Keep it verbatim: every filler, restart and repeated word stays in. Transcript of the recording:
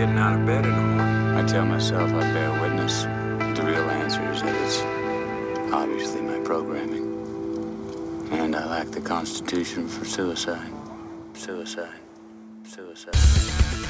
getting out of bed in the morning? I tell myself I bear witness. The real answer is that it's obviously my programming. And I lack the constitution for suicide. Suicide. Suicide.